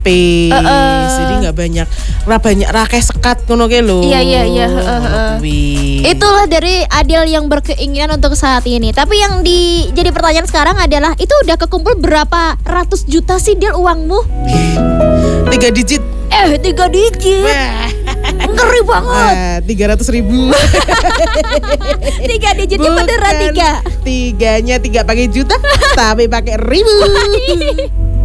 Jadi nggak banyak rakyat sekat ngono ke lho. Iya. Itulah dari Adil yang berkeinginan untuk saat ini. Tapi yang jadi pertanyaan sekarang adalah, itu udah kekumpul berapa ratus juta sih Dil uangmu? 3 digit. 3 digit. Ngeri banget. 300.000. 3 digitnya beneran 3. Tiganya 3 pakai juta, tapi pakai ribu.